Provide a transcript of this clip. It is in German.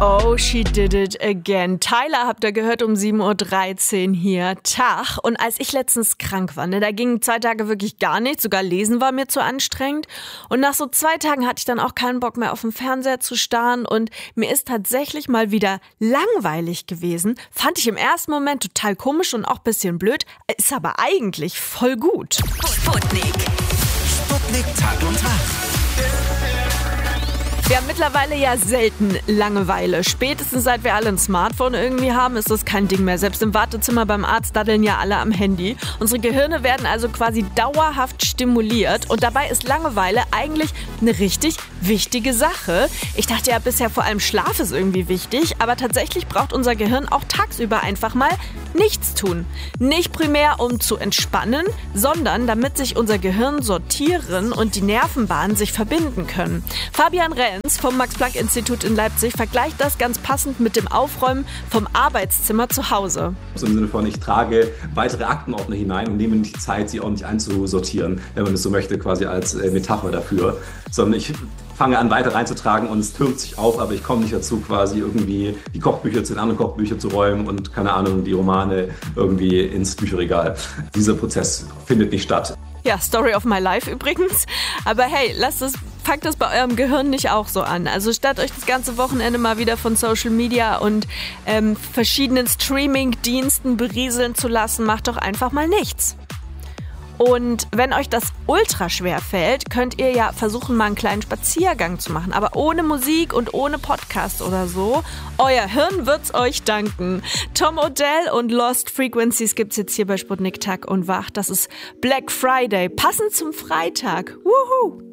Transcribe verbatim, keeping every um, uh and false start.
Oh, she did it again. Tyler habt ihr gehört um sieben Uhr dreizehn hier. Tag. Und als ich letztens krank war, ne, da gingen zwei Tage wirklich gar nichts. Sogar lesen war mir zu anstrengend. Und nach so zwei Tagen hatte ich dann auch keinen Bock mehr auf den Fernseher zu starren. Und mir ist tatsächlich mal wieder langweilig gewesen. Fand ich im ersten Moment total komisch und auch ein bisschen blöd. Ist aber eigentlich voll gut. Sputnik. Sputnik Tag und Tag. Wir haben mittlerweile ja selten Langeweile. Spätestens seit wir alle ein Smartphone irgendwie haben, ist das kein Ding mehr. Selbst im Wartezimmer beim Arzt daddeln ja alle am Handy. Unsere Gehirne werden also quasi dauerhaft stimuliert. Und dabei ist Langeweile eigentlich eine richtig wichtige Sache. Ich dachte ja bisher vor allem Schlaf ist irgendwie wichtig. Aber tatsächlich braucht unser Gehirn auch tagsüber einfach mal nichts tun. Nicht primär um zu entspannen, sondern damit sich unser Gehirn sortieren und die Nervenbahnen sich verbinden können. Fabian Renz vom Max-Planck-Institut in Leipzig vergleicht das ganz passend mit dem Aufräumen vom Arbeitszimmer zu Hause. Also im Sinne von, ich trage weitere Aktenordner hinein und nehme nicht die Zeit, sie ordentlich einzusortieren, wenn man es so möchte, quasi als Metapher dafür, sondern ich fange an, weiter reinzutragen und es türmt sich auf, aber ich komme nicht dazu, quasi irgendwie die Kochbücher zu den anderen Kochbüchern zu räumen und, keine Ahnung, die Romane irgendwie ins Bücherregal. Dieser Prozess findet nicht statt. Ja, Story of my life übrigens. Aber hey, lasst es, fangt das bei eurem Gehirn nicht auch so an. Also statt euch das ganze Wochenende mal wieder von Social Media und ähm, verschiedenen Streaming-Diensten berieseln zu lassen, macht doch einfach mal nichts. Und wenn euch das ultra schwer fällt, könnt ihr ja versuchen, mal einen kleinen Spaziergang zu machen. Aber ohne Musik und ohne Podcast oder so. Euer Hirn wird's euch danken. Tom Odell und Lost Frequencies gibt's jetzt hier bei Sputnik Tag und Wach. Das ist Black Friday, passend zum Freitag. Wuhu!